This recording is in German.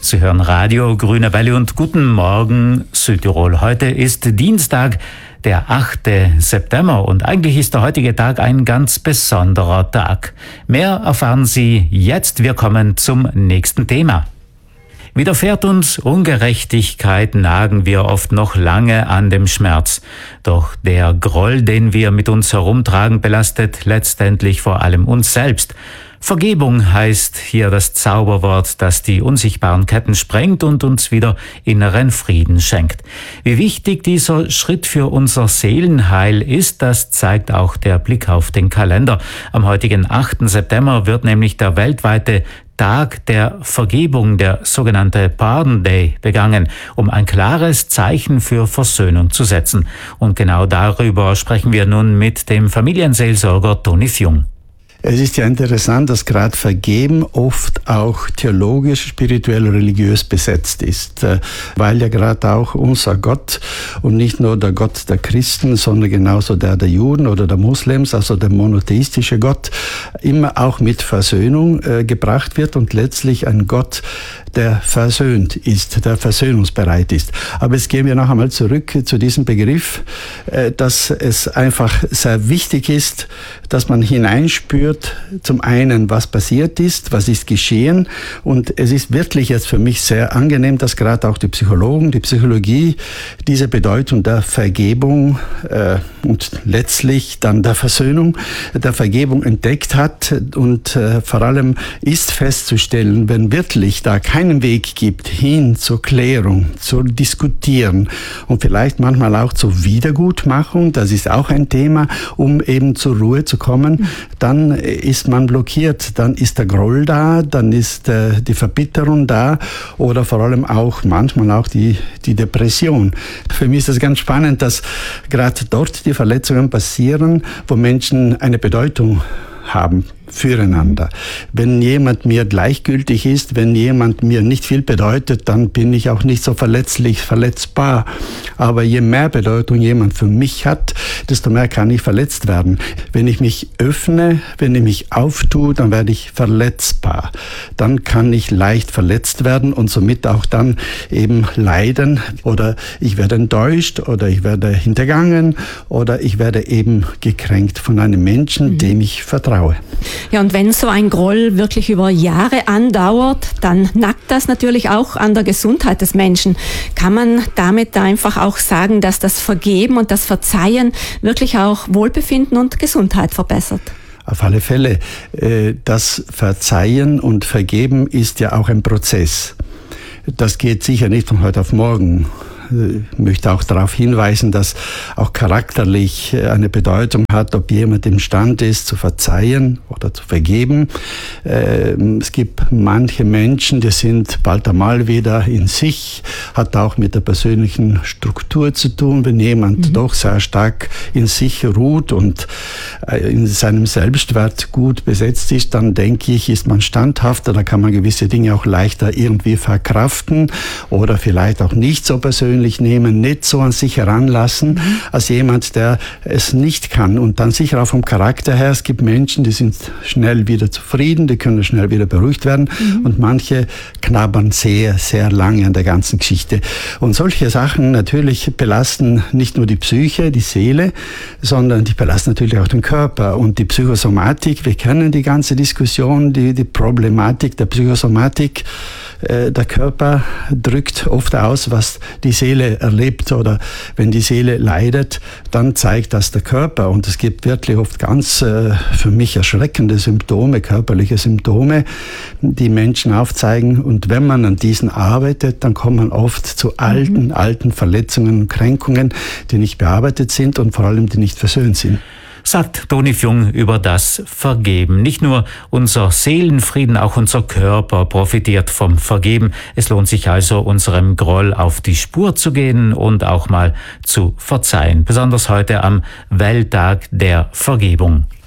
Sie hören Radio Grüne Welle und guten Morgen Südtirol. Heute ist Dienstag, der 8. September und eigentlich ist der heutige Tag ein ganz besonderer Tag. Mehr erfahren Sie jetzt. Wir kommen zum nächsten Thema. Widerfährt uns Ungerechtigkeit, nagen wir oft noch lange an dem Schmerz. Doch der Groll, den wir mit uns herumtragen, belastet letztendlich vor allem uns selbst. Vergebung heißt hier das Zauberwort, das die unsichtbaren Ketten sprengt und uns wieder inneren Frieden schenkt. Wie wichtig dieser Schritt für unser Seelenheil ist, das zeigt auch der Blick auf den Kalender. Am heutigen 8. September wird nämlich der weltweite Tag der Vergebung, der sogenannte Pardon Day, begangen, um ein klares Zeichen für Versöhnung zu setzen. Und genau darüber sprechen wir nun mit dem Familienseelsorger Toni Fjung. Es ist ja interessant, dass gerade Vergeben oft auch theologisch, spirituell, religiös besetzt ist, weil ja gerade auch unser Gott und nicht nur der Gott der Christen, sondern genauso der Juden oder der Muslims, also der monotheistische Gott, immer auch mit Versöhnung gebracht wird und letztlich ein Gott, der versöhnt ist, der versöhnungsbereit ist. Aber jetzt gehen wir noch einmal zurück zu diesem Begriff, dass es einfach sehr wichtig ist, dass man hineinspürt, zum einen, was passiert ist, was ist geschehen. Und es ist wirklich jetzt für mich sehr angenehm, dass gerade auch die Psychologen, die Psychologie diese Bedeutung der Vergebung und letztlich dann der Versöhnung, der Vergebung entdeckt hat. Und vor allem ist festzustellen, wenn wirklich da keinen Weg gibt hin zur Klärung, zu diskutieren und vielleicht manchmal auch zur Wiedergutmachung, das ist auch ein Thema, um eben zur Ruhe zu kommen, dann ist man blockiert, dann ist der Groll da, dann ist die Verbitterung da oder vor allem auch manchmal auch die Depression. Für mich ist es ganz spannend, dass gerade dort die Verletzungen passieren, wo Menschen eine Bedeutung haben füreinander. Wenn jemand mir gleichgültig ist, wenn jemand mir nicht viel bedeutet, dann bin ich auch nicht so verletzbar. Aber je mehr Bedeutung jemand für mich hat, desto mehr kann ich verletzt werden. Wenn ich mich öffne, wenn ich mich auftue, dann werde ich verletzbar. Dann kann ich leicht verletzt werden und somit auch dann eben leiden oder ich werde enttäuscht oder ich werde hintergangen oder ich werde eben gekränkt von einem Menschen, dem ich vertraue. Ja, und wenn so ein Groll wirklich über Jahre andauert, dann nagt das natürlich auch an der Gesundheit des Menschen. Kann man damit einfach auch sagen, dass das Vergeben und das Verzeihen wirklich auch Wohlbefinden und Gesundheit verbessert? Auf alle Fälle. Das Verzeihen und Vergeben ist ja auch ein Prozess. Das geht sicher nicht von heute auf morgen. Ich möchte auch darauf hinweisen, dass auch charakterlich eine Bedeutung hat, ob jemand imstande ist, zu verzeihen oder zu vergeben. Es gibt manche Menschen, die sind bald einmal wieder in sich, hat auch mit der persönlichen Struktur zu tun. Wenn jemand doch sehr stark in sich ruht und in seinem Selbstwert gut besetzt ist, dann denke ich, ist man standhafter, da kann man gewisse Dinge auch leichter irgendwie verkraften oder vielleicht auch nicht so persönlich nehmen, nicht so an sich heranlassen, als jemand, der es nicht kann. Und dann sicher auch vom Charakter her, es gibt Menschen, die sind schnell wieder zufrieden, die können schnell wieder beruhigt werden und manche knabbern sehr, sehr lange an der ganzen Geschichte. Und solche Sachen natürlich belasten nicht nur die Psyche, die Seele, sondern die belasten natürlich auch den Körper und die Psychosomatik. Wir kennen die ganze Diskussion, die Problematik der Psychosomatik. Der Körper drückt oft aus, was die Seele erlebt oder wenn die Seele leidet, dann zeigt das der Körper und es gibt wirklich oft ganz für mich erschreckende Symptome, körperliche Symptome, die Menschen aufzeigen und wenn man an diesen arbeitet, dann kommt man oft zu alten Verletzungen und Kränkungen, die nicht bearbeitet sind und vor allem die nicht versöhnt sind. Sagt Toni Fjung über das Vergeben. Nicht nur unser Seelenfrieden, auch unser Körper profitiert vom Vergeben. Es lohnt sich also, unserem Groll auf die Spur zu gehen und auch mal zu verzeihen. Besonders heute am Welttag der Vergebung.